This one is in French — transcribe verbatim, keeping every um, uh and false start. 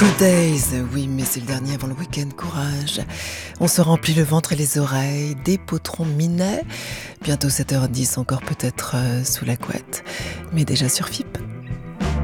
Good Days, oui, mais c'est le dernier avant le week-end, courage. On se remplit le ventre et les oreilles, des potrons minets. Bientôt sept heures dix, encore peut-être euh, sous la couette, mais déjà sur F I P.